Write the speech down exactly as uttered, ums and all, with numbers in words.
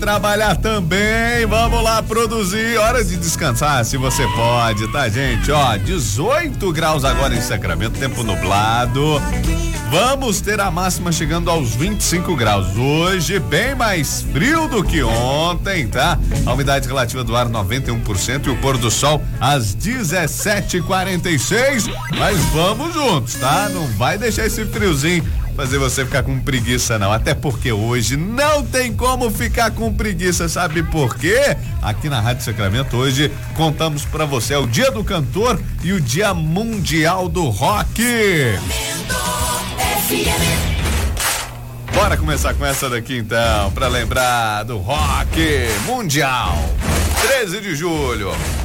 trabalhar também, vamos lá produzir, hora de descansar se você pode, tá gente? Ó, dezoito graus agora em Sacramento, tempo nublado. Vamos ter a máxima chegando aos vinte e cinco graus. Hoje, bem mais frio do que ontem, tá? A umidade relativa do ar noventa e um por cento e o pôr do sol às dezessete e quarenta e seis. Mas vamos juntos, tá? Não vai deixar esse friozinho fazer você ficar com preguiça, não. Até porque hoje não tem como ficar com preguiça, sabe por quê? Aqui na Rádio Sacramento hoje contamos pra você, é o Dia do Cantor e o Dia Mundial do Rock. Bora começar com essa daqui então, pra lembrar do rock mundial. treze de julho.